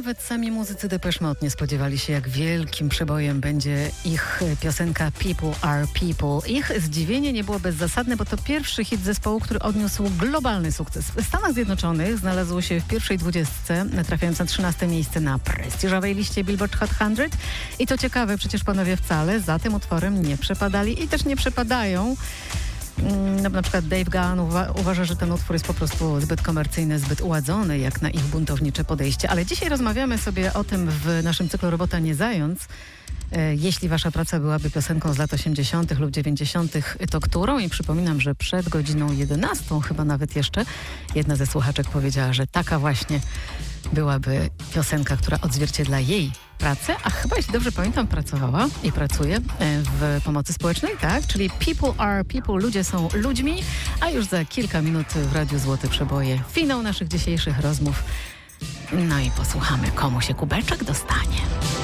Nawet sami muzycy Depeche Mode nie spodziewali się, jak wielkim przebojem będzie ich piosenka People Are People. Ich zdziwienie nie było bezzasadne, bo to pierwszy hit zespołu, który odniósł globalny sukces. W Stanach Zjednoczonych znalazł się w pierwszej 20, trafiając na 13 miejsce na prestiżowej liście Billboard Hot 100. I to ciekawe, przecież panowie wcale za tym utworem nie przepadali i też nie przepadają. No, na przykład Dave Gahan uważa, że ten utwór jest po prostu zbyt komercyjny, zbyt uładzony jak na ich buntownicze podejście. Ale dzisiaj rozmawiamy sobie o tym w naszym cyklu Robota nie zając. Jeśli wasza praca byłaby piosenką z lat 80. lub 90., to którą? I przypominam, że przed godziną 11, chyba nawet jeszcze, jedna ze słuchaczek powiedziała, że taka właśnie byłaby piosenka, która odzwierciedla jej pracę, a chyba, jeśli dobrze pamiętam, pracowała i pracuje w pomocy społecznej, tak? Czyli People Are People, ludzie są ludźmi, a już za kilka minut w Radiu Złote Przeboje finał naszych dzisiejszych rozmów. No i posłuchamy, komu się kubeczek dostanie.